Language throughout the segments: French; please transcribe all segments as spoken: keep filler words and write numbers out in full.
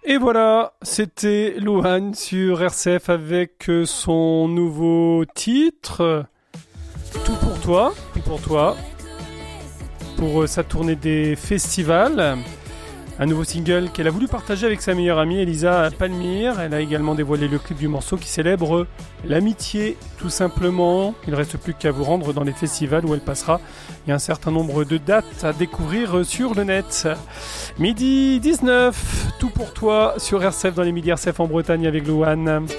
Et voilà, c'était Louane sur R C F avec son nouveau titre, Tout pour toi, tout pour toi, pour sa tournée des festivals. Un nouveau single qu'elle a voulu partager avec sa meilleure amie Elisa Palmyre. Elle a également dévoilé le clip du morceau qui célèbre l'amitié, tout simplement. Il ne reste plus qu'à vous rendre dans les festivals où elle passera. Il y a un certain nombre de dates à découvrir sur le net. Midi dix-neuf, tout pour toi sur R C F dans les midis R C F en Bretagne avec Louane.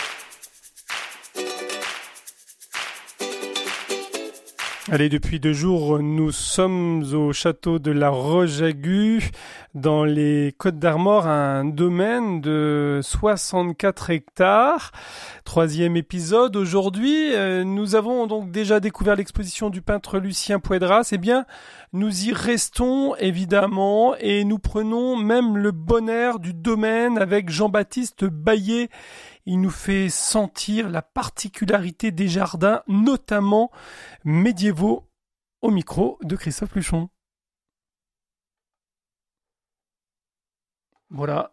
Allez, depuis deux jours, nous sommes au château de la Roche-Agu, dans les Côtes-d'Armor, un domaine de soixante-quatre hectares. Troisième épisode. Aujourd'hui, euh, nous avons donc déjà découvert l'exposition du peintre Lucien Puedras. Eh bien, nous y restons évidemment et nous prenons même le bon air du domaine avec Jean-Baptiste Baillet. Il nous fait sentir la particularité des jardins, notamment médiévaux, au micro de Christophe Pluchon. Voilà,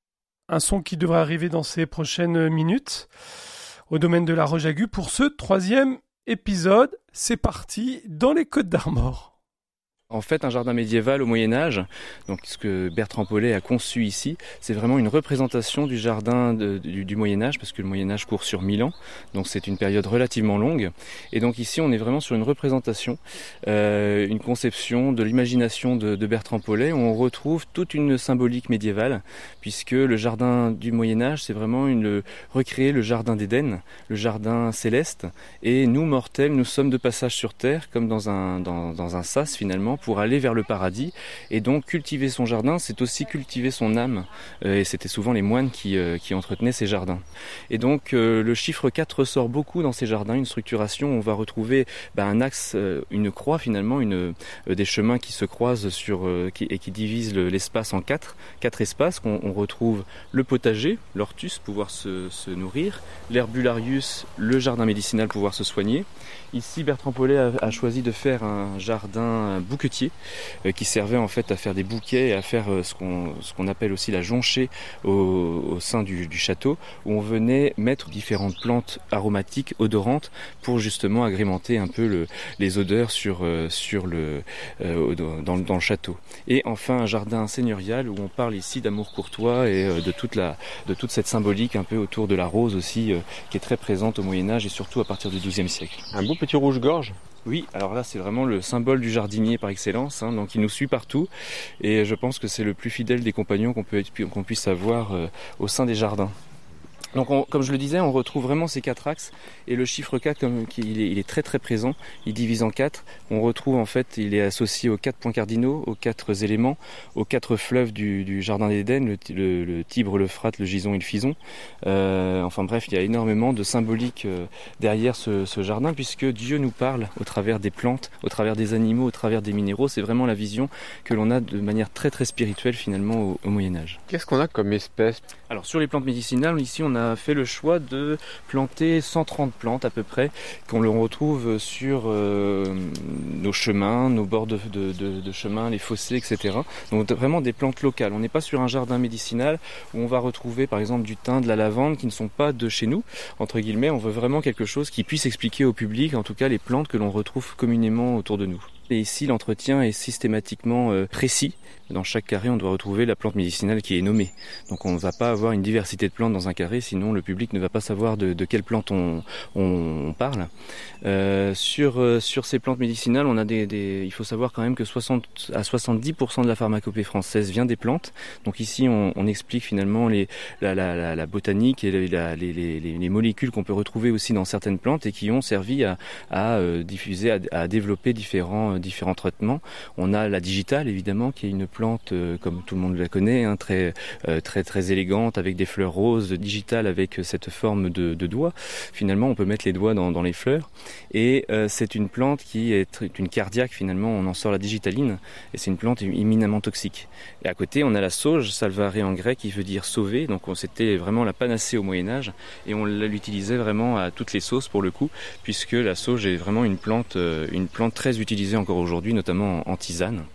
un son qui devrait arriver dans ces prochaines minutes au domaine de la Roche-Agu pour ce troisième épisode. C'est parti dans les Côtes-d'Armor. En fait, un jardin médiéval au Moyen-Âge, donc ce que Bertrand Paulet a conçu ici, c'est vraiment une représentation du jardin de, du, du Moyen-Âge, parce que le Moyen-Âge court sur mille ans, donc c'est une période relativement longue. Et donc ici, on est vraiment sur une représentation, euh, une conception de l'imagination de, de Bertrand Paulet, où on retrouve toute une symbolique médiévale, puisque le jardin du Moyen-Âge, c'est vraiment une, recréer le jardin d'Éden, le jardin céleste, et nous, mortels, nous sommes de passage sur Terre, comme dans un, dans, dans un sas finalement, pour aller vers le paradis. Et donc cultiver son jardin, c'est aussi cultiver son âme. Euh, et c'était souvent les moines qui, euh, qui entretenaient ces jardins. Et donc euh, le chiffre quatre ressort beaucoup dans ces jardins, une structuration où on va retrouver bah, un axe, euh, une croix finalement, une, euh, des chemins qui se croisent sur, euh, qui, et qui divisent le, l'espace en quatre, quatre espaces. On, on retrouve le potager, l'ortus, pouvoir se, se nourrir, l'herbularius, le jardin médicinal, pouvoir se soigner. Ici, Bertrand Paulet a, a choisi de faire un jardin bouquetier euh, qui servait en fait à faire des bouquets et à faire euh, ce qu'on ce qu'on appelle aussi la jonchée au, au sein du, du château, où on venait mettre différentes plantes aromatiques, odorantes, pour justement agrémenter un peu le, les odeurs sur euh, sur le euh, dans, dans le château. Et enfin, un jardin seigneurial où on parle ici d'amour courtois et euh, de toute la de toute cette symbolique un peu autour de la rose aussi, euh, qui est très présente au Moyen-Âge et surtout à partir du douzième siècle. Un beau petit rouge-gorge. Oui, alors là c'est vraiment le symbole du jardinier par excellence, hein, donc il nous suit partout et je pense que c'est le plus fidèle des compagnons qu'on, peut, qu'on puisse avoir euh, au sein des jardins. Donc on, comme je le disais, on retrouve vraiment ces quatre axes et le chiffre quatre, comme, qui, il, est, il est très très présent, il divise en quatre. On retrouve en fait, il est associé aux quatre points cardinaux, aux quatre éléments, aux quatre fleuves du, du jardin d'Éden, le, le, le Tibre, l'Euphrate, le Gison et le Fison. Euh, enfin bref, il y a énormément de symbolique euh, derrière ce, ce jardin, puisque Dieu nous parle au travers des plantes, au travers des animaux, au travers des minéraux. C'est vraiment la vision que l'on a de manière très très spirituelle finalement au, au Moyen-Âge. Qu'est-ce qu'on a comme espèces ? Alors sur les plantes médicinales, ici on a fait le choix de planter cent trente plantes à peu près, qu'on le retrouve sur euh, nos chemins, nos bords de, de, de, de chemins, les fossés, et cetera. Donc vraiment des plantes locales. On n'est pas sur un jardin médicinal où on va retrouver par exemple du thym, de la lavande qui ne sont pas de chez nous, entre guillemets. On veut vraiment quelque chose qui puisse expliquer au public, en tout cas les plantes que l'on retrouve communément autour de nous. Et ici, l'entretien est systématiquement euh, précis. Dans chaque carré, on doit retrouver la plante médicinale qui est nommée. Donc on ne va pas avoir une diversité de plantes dans un carré, sinon le public ne va pas savoir de, de quelle plante on, on, on parle. Euh, sur, euh, sur ces plantes médicinales, on a des, des, il faut savoir quand même que soixante à soixante-dix pour cent de la pharmacopée française vient des plantes. Donc ici, on, on explique finalement les, la, la, la, la botanique et la, les, les, les molécules qu'on peut retrouver aussi dans certaines plantes et qui ont servi à, à euh, diffuser, à, à développer différents différents traitements. On a la digitale évidemment qui est une plante euh, comme tout le monde la connaît, hein, très euh, très très élégante avec des fleurs roses, digitale avec cette forme de, de doigt. Finalement, on peut mettre les doigts dans, dans les fleurs et euh, c'est une plante qui est une cardiaque finalement. On en sort la digitaline et c'est une plante éminemment toxique. Et à côté, on a la sauge, salvare en grec, qui veut dire sauver. Donc c'était vraiment la panacée au Moyen-Âge et on l'utilisait vraiment à toutes les sauces pour le coup, puisque la sauge est vraiment une plante une plante très utilisée en encore aujourd'hui, notamment en tisane.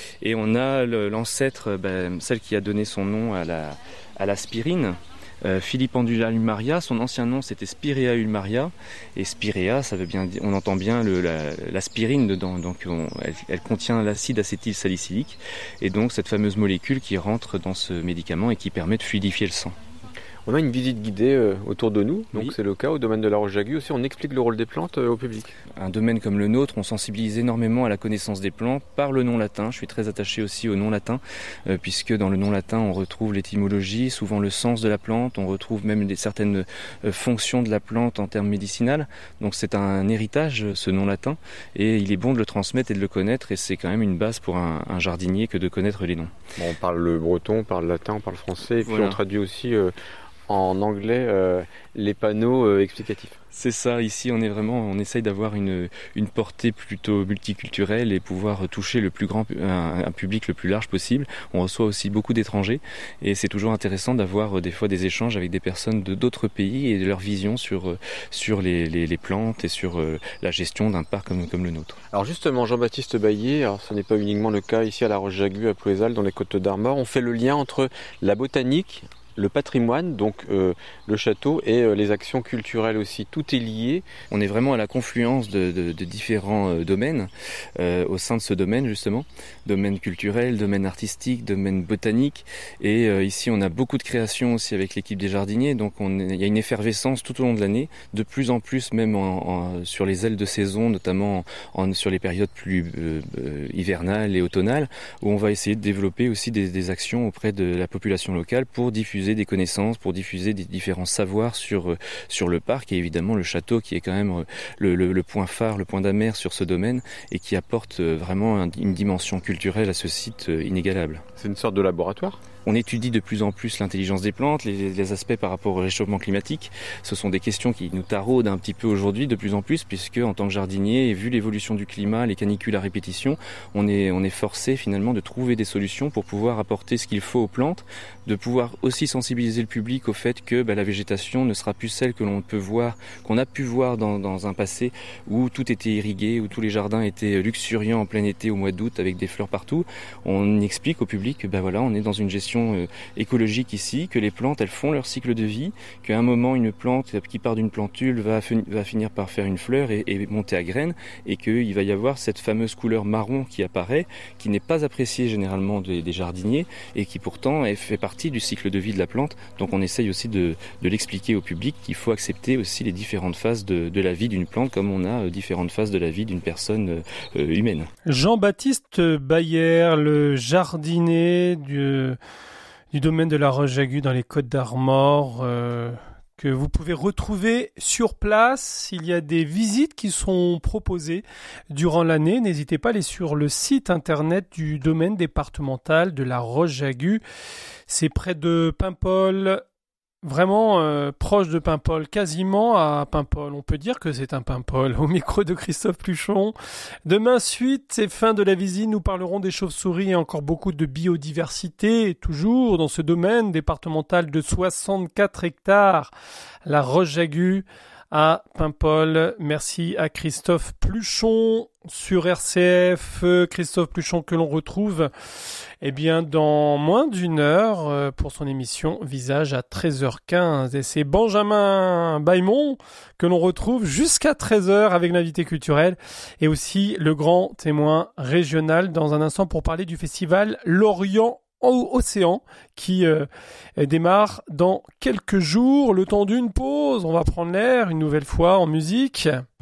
Et on a le, l'ancêtre, ben, celle qui a donné son nom à la, à l'aspirine. Euh, Filipendula ulmaria, son ancien nom c'était Spirea ulmaria, et Spirea, ça veut bien dire, on entend bien le, la, l'aspirine dedans, donc on, elle, elle contient l'acide acétylsalicylique, et donc cette fameuse molécule qui rentre dans ce médicament et qui permet de fluidifier le sang. On a une visite guidée euh, autour de nous, donc oui. C'est le cas au domaine de la Roche-Jagu aussi, on explique le rôle des plantes euh, au public. Un domaine comme le nôtre, on sensibilise énormément à la connaissance des plantes par le nom latin. Je suis très attaché aussi au nom latin, euh, puisque dans le nom latin, on retrouve l'étymologie, souvent le sens de la plante, on retrouve même des, certaines euh, fonctions de la plante en termes médicinaux. Donc c'est un héritage, ce nom latin, et il est bon de le transmettre et de le connaître, et c'est quand même une base pour un, un jardinier que de connaître les noms. Bon, on parle le breton, on parle le latin, on parle français, et puis voilà. on traduit aussi euh, en anglais euh, les panneaux euh, explicatifs. C'est ça, ici on est vraiment, on essaye d'avoir une, une portée plutôt multiculturelle et pouvoir toucher le plus grand, un, un public le plus large possible. On reçoit aussi beaucoup d'étrangers et c'est toujours intéressant d'avoir des fois des échanges avec des personnes de d'autres pays et de leur vision sur, sur les, les, les plantes et sur la gestion d'un parc comme, comme le nôtre. Alors justement, Jean-Baptiste Baillet, alors ce n'est pas uniquement le cas ici à la Roche-Jagu, à Plouézal, dans les Côtes d'Armor, on fait le lien entre la botanique, le patrimoine, donc euh, le château et euh, les actions culturelles aussi, tout est lié. On est vraiment à la confluence de, de, de différents euh, domaines euh, au sein de ce domaine justement, domaine culturel, domaine artistique, domaine botanique, et euh, ici on a beaucoup de créations aussi avec l'équipe des jardiniers, donc on est, il y a une effervescence tout au long de l'année, de plus en plus même en, en, sur les ailes de saison, notamment en, sur les périodes plus euh, euh, hivernales et automnales, où on va essayer de développer aussi des, des actions auprès de la population locale pour diffuser des connaissances, pour diffuser des différents savoirs sur, sur le parc et évidemment le château qui est quand même le, le, le point phare, le point d'amer sur ce domaine et qui apporte vraiment une dimension culturelle à ce site inégalable. C'est une sorte de laboratoire ? On étudie de plus en plus l'intelligence des plantes, les, les aspects par rapport au réchauffement climatique. Ce sont des questions qui nous taraudent un petit peu aujourd'hui, de plus en plus, puisque en tant que jardinier, et vu l'évolution du climat, les canicules à répétition, on est, on est forcé finalement de trouver des solutions pour pouvoir apporter ce qu'il faut aux plantes, de pouvoir aussi sensibiliser le public au fait que bah, la végétation ne sera plus celle que l'on peut voir, qu'on a pu voir dans, dans un passé où tout était irrigué, où tous les jardins étaient luxuriants en plein été au mois d'août avec des fleurs partout. On explique au public que bah, voilà, on est dans une gestion écologique ici, que les plantes elles font leur cycle de vie, qu'à un moment une plante qui part d'une plantule va, va finir par faire une fleur et, et monter à graines, et qu'il va y avoir cette fameuse couleur marron qui apparaît, qui n'est pas appréciée généralement des, des jardiniers et qui pourtant elle fait partie du cycle de vie de la plante. Donc on essaye aussi de, de l'expliquer au public qu'il faut accepter aussi les différentes phases de, de la vie d'une plante comme on a différentes phases de la vie d'une personne euh, humaine. Jean-Baptiste Baillet, le jardinier du du domaine de la Roche-Jagu dans les Côtes d'Armor, euh, que vous pouvez retrouver sur place. Il y a des visites qui sont proposées durant l'année. N'hésitez pas à aller sur le site internet du domaine départemental de la Roche-Jagu. C'est près de Paimpol, vraiment euh, proche de Paimpol, quasiment à Paimpol. On peut dire que c'est un Paimpol. Au micro de Christophe Pluchon. Demain, suite, c'est fin de la visite. Nous parlerons des chauves-souris et encore beaucoup de biodiversité, toujours dans ce domaine départemental de soixante-quatre hectares. La Roche-Jagu à Paimpol. Merci à Christophe Pluchon sur R C F. Christophe Pluchon que l'on retrouve eh bien, dans moins d'une heure euh, pour son émission Visage à treize heures quinze. Et c'est Benjamin Baimon que l'on retrouve jusqu'à treize heures avec l'invité culturel et aussi le grand témoin régional dans un instant pour parler du festival Lorient Océan qui euh, démarre dans quelques jours. Le temps d'une pause, on va prendre l'air une nouvelle fois en musique.